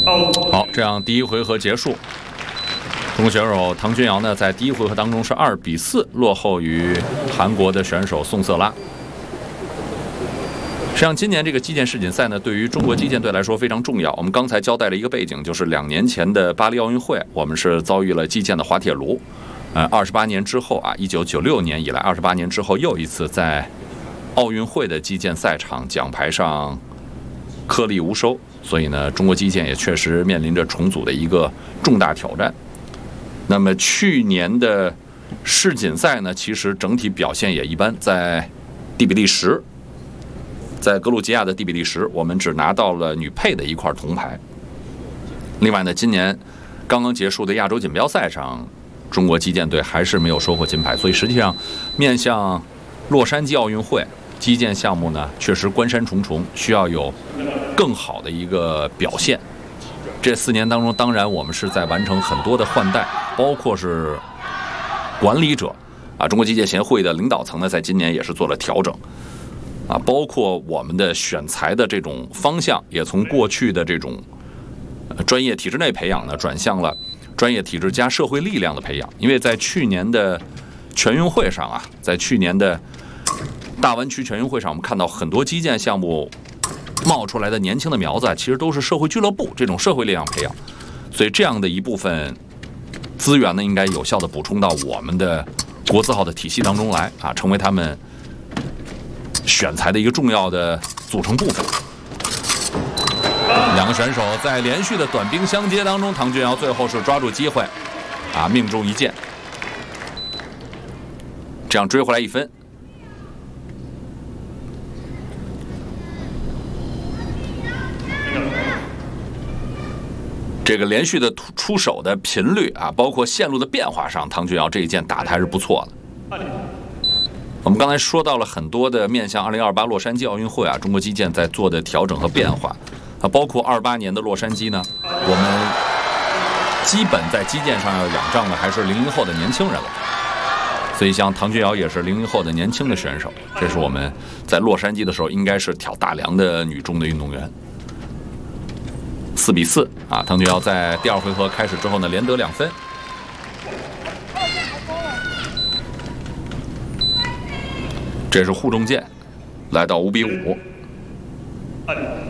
好，这样第一回合结束。中国选手唐君瑶呢，在第一回合当中是2比4落后于韩国的选手宋瑟拉。实际上，今年这个击剑世锦赛呢，对于中国击剑队来说非常重要。我们刚才交代了一个背景，就是2年前的巴黎奥运会，我们是遭遇了击剑的滑铁卢。28年之后啊，1996年以来28年之后，又一次在奥运会的击剑赛场奖牌上颗粒无收。所以呢，中国击剑也确实面临着重组的一个重大挑战。那么去年的世锦赛呢，其实整体表现也一般，在第比利时，在格鲁吉亚的第比利时，我们只拿到了女配的1块铜牌。另外呢，今年刚刚结束的亚洲锦标赛上，中国击剑队还是没有收获金牌，所以实际上面向洛杉矶奥运会，击剑项目呢确实关山重重，需要有更好的一个表现。这4年当中，当然我们是在完成很多的换代，包括是管理者啊，中国击剑协会的领导层呢，在今年也是做了调整啊，包括我们的选材的这种方向，也从过去的这种专业体制内培养呢，转向了专业体制加社会力量的培养。因为在去年的全运会上啊，在去年的大湾区全运会上，我们看到很多击剑项目冒出来的年轻的苗子，其实都是社会俱乐部这种社会力量培养，所以这样的一部分资源呢，应该有效的补充到我们的国字号的体系当中来啊，成为他们选材的一个重要的组成部分。2个选手在连续的短兵相接当中，唐君瑶最后是抓住机会啊，命中一剑，这样追回来1分。这个连续的出手的频率啊，包括线路的变化上，唐君瑶这一剑打得还是不错的。我们刚才说到了很多的面向2028洛杉矶奥运会啊，中国击剑在做的调整和变化啊，包括28年的洛杉矶呢，我们基本在击剑上要仰仗的还是00后的年轻人了。所以像唐君瑶也是00后的年轻的选手，这是我们在洛杉矶的时候应该是挑大梁的女中的运动员。4比4啊，唐君瑶在第2回合开始之后呢，连得2分。这是互中剑，来到5比5。